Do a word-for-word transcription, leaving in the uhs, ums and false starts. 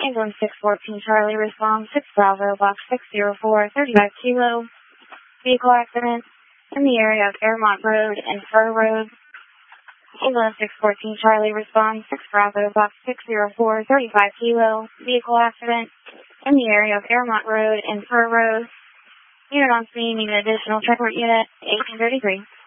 England six fourteen Charlie, respond six Bravo, box six zero four, thirty-five kilo. Vehicle accident in the area of Fairmont Road and Fur Road. England six fourteen Charlie, respond six Bravo, box six zero four, thirty-five kilo. Vehicle accident in the area of Fairmont Road and Fur Road. Unit on scene, need an additional checkpoint unit, eighteen thirty-three.